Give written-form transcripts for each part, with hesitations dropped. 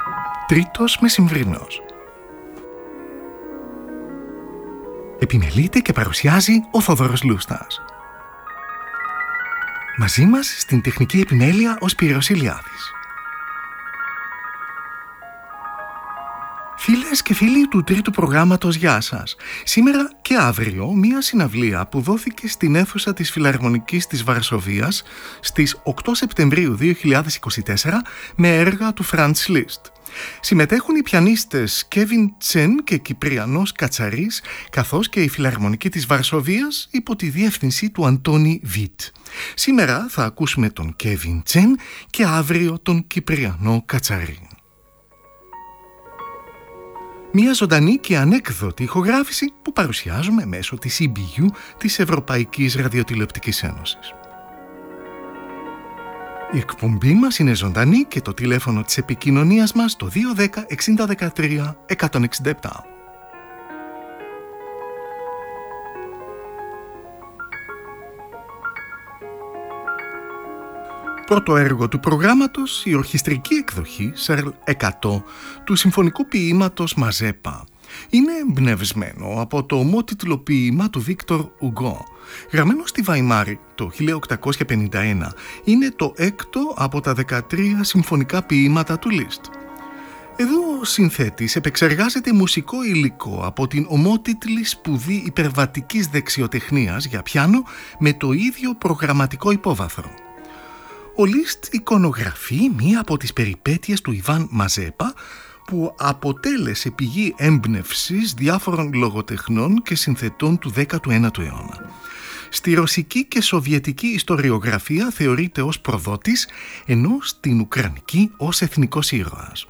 Τρίτος μεσημβρινός. Επιμελείται και παρουσιάζει ο Θόδωρος Λούστας. Μαζί μας στην τεχνική επιμέλεια ο Σπύρος Ηλιάδης. Φίλες και φίλοι του τρίτου προγράμματος, γεια σας. Σήμερα και αύριο μία συναυλία που δόθηκε στην αίθουσα της Φιλαρμονικής της Βαρσοβίας στις 8 Σεπτεμβρίου 2024 με έργα του Φραντς Λίστ. Συμμετέχουν οι πιανίστες Κέβιν Τσεν και Κυπριανός Κατσαρής, καθώς και η Φιλαρμονική της Βαρσοβίας υπό τη διεύθυνση του Αντώνη Βιτ. Σήμερα θα ακούσουμε τον Κέβιν Τσεν και αύριο τον Κυπριανό Κατσαρή. Μια ζωντανή και ανέκδοτη ηχογράφηση που παρουσιάζουμε μέσω της EBU της Ευρωπαϊκής Ραδιοτηλεοπτικής Ένωσης. Η εκπομπή μας είναι ζωντανή και το τηλέφωνο της επικοινωνίας μας το 210 6013 167. Πρώτο έργο του προγράμματος, η ορχιστρική εκδοχή Σερλ 100 του συμφωνικού ποίηματος Μαζέπα. Είναι εμπνευσμένο από το ομότιτλο ποίημα του Βίκτορ Ουγκό, γραμμένο στη Βαϊμάρη το 1851. Είναι το έκτο από τα 13 συμφωνικά ποίηματα του Λίστ. Εδώ ο συνθέτης επεξεργάζεται μουσικό υλικό από την ομότιτλη σπουδή υπερβατικής δεξιοτεχνίας για πιάνο με το ίδιο προγραμματικό υπόβαθρο. Ο Λίστ εικονογραφεί μία από τις περιπέτειες του Ιβάν Μαζέπα που αποτέλεσε πηγή έμπνευσης διάφορων λογοτεχνών και συνθετών του 19ου αιώνα. Στη ρωσική και σοβιετική ιστοριογραφία θεωρείται ως προδότης, ενώ στην ουκρανική ως εθνικός ήρωας.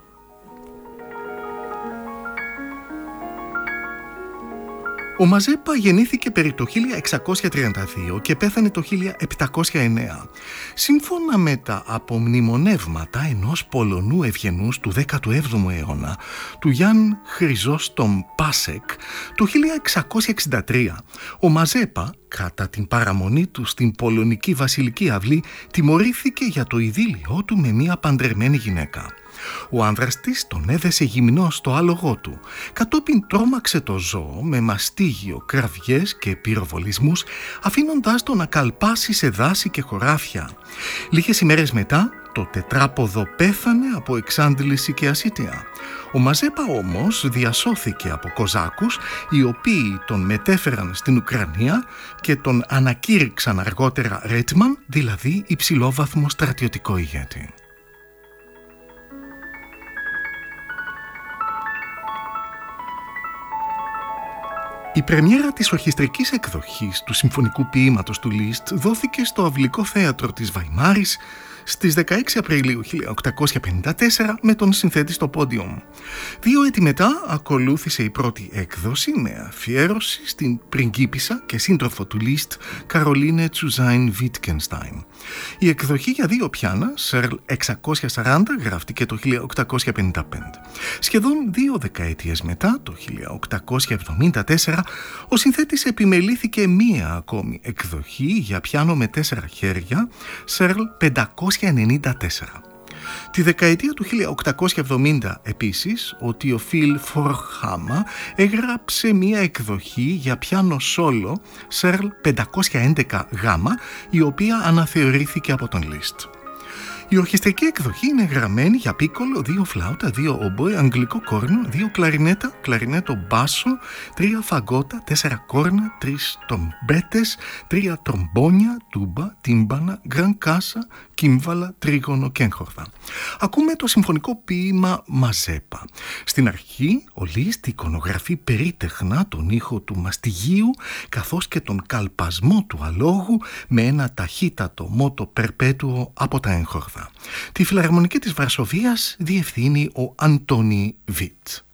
Ο Μαζέπα γεννήθηκε περί το 1632 και πέθανε το 1709. Σύμφωνα με τα απομνημονεύματα ενός Πολωνού ευγενούς του 17ου αιώνα, του Γιάν Χρυζόστομ Πάσεκ, το 1663, ο Μαζέπα, κατά την παραμονή του στην Πολωνική Βασιλική Αυλή, τιμωρήθηκε για το ειδήλιό του με μία παντρεμένη γυναίκα. Ο άνδρας της τον έδεσε γυμνό στο άλογό του. Κατόπιν τρόμαξε το ζώο με μαστίγιο, κραυγές και πυροβολισμούς, αφήνοντάς το να καλπάσει σε δάση και χωράφια. Λίγες ημέρες μετά, το τετράποδο πέθανε από εξάντληση και ασίτια. Ο Μαζέπα όμως διασώθηκε από Κοζάκους, οι οποίοι τον μετέφεραν στην Ουκρανία και τον ανακήρυξαν αργότερα Ρέτμαν, δηλαδή υψηλόβαθμο στρατιωτικό ηγέτη. Η πρεμιέρα της ορχιστρικής εκδοχής του συμφωνικού ποίηματος του Λίστ δόθηκε στο Αυλικό Θέατρο της Βαϊμάρης στις 16 Απριλίου 1854 με τον συνθέτη στο πόντιουμ. 2 έτη μετά ακολούθησε η πρώτη έκδοση με αφιέρωση στην πριγκίπισσα και σύντροφο του Λίστ Καρολίνε Τσουζάιν Βίτκενστάιν. Η εκδοχή για 2 πιάνα, Σερλ 640, γράφτηκε το 1855. Σχεδόν 2 δεκαετίες μετά, το 1874, ο συνθέτης επιμελήθηκε μία ακόμη εκδοχή για πιάνο με 4 χέρια, Σερλ 594. Τη δεκαετία του 1870 επίσης, ο Τιοφίλ Φορχάμα έγραψε μία εκδοχή για πιάνο σόλο Σερλ 511 γάμα, η οποία αναθεωρήθηκε από τον Λίστ. Η ορχιστρική εκδοχή είναι γραμμένη για πίκολο, 2 φλάουτα, 2 ομποέ, αγγλικό κόρνο, 2 κλαρινέτα, κλαρινέτο μπάσο, 3 φαγκότα, 4 κόρνα, 3 τρομπέτες, 3 τρομπόνια, τούμπα, τύμπανα, γκραν κάσα, κύμβαλα, τρίγωνο και έγχορδα. Ακούμε το συμφωνικό ποίημα Μαζέπα. Στην αρχή ο Λίστ εικονογραφεί περίτεχνα τον ήχο του μαστιγίου καθώς και τον καλπασμό του αλόγου με ένα ταχύτατο μότο περπέτουο από τα έγχορδα. Τη Φιλαρμονική της Βαρσοβίας διευθύνει ο Αντώνη Βιτ.